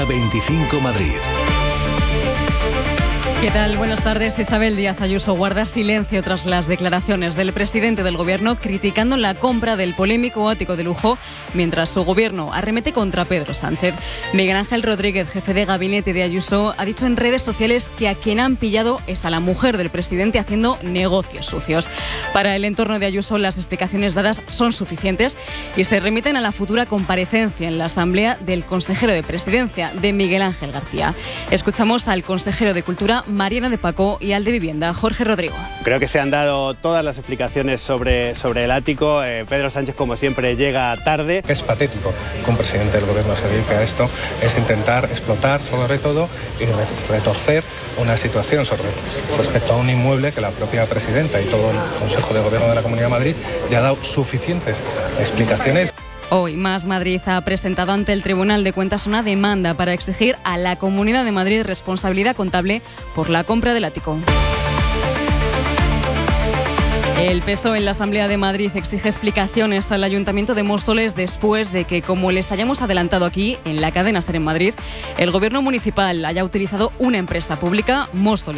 Hora 25 Madrid. ¿Qué tal? Buenas tardes. Isabel Díaz Ayuso guarda silencio tras las declaraciones del presidente del Gobierno criticando la compra del polémico ático de lujo, mientras su Gobierno arremete contra Pedro Sánchez. Miguel Ángel Rodríguez, jefe de gabinete de Ayuso, ha dicho en redes sociales que a quien han pillado es a la mujer del presidente haciendo negocios sucios. Para el entorno de Ayuso, las explicaciones dadas son suficientes y se remiten a la futura comparecencia en la Asamblea del consejero de Presidencia, de Miguel Ángel García. Escuchamos al consejero de Cultura, Mariano de Paco, y al de Vivienda, Jorge Rodrigo. Creo que se han dado todas las explicaciones sobre el ático. Pedro Sánchez, como siempre, llega tarde. Es patético que un presidente del Gobierno se dedique a esto, es intentar explotar sobre todo y retorcer una situación respecto a un inmueble que la propia presidenta y todo el Consejo de Gobierno de la Comunidad de Madrid ya ha dado suficientes explicaciones. Hoy Más Madrid ha presentado ante el Tribunal de Cuentas una demanda para exigir a la Comunidad de Madrid responsabilidad contable por la compra del ático. El PSOE en la Asamblea de Madrid exige explicaciones al Ayuntamiento de Móstoles después de que, como les hayamos adelantado aquí en la cadena SER en Madrid, el Gobierno municipal haya utilizado una empresa pública, Móstoles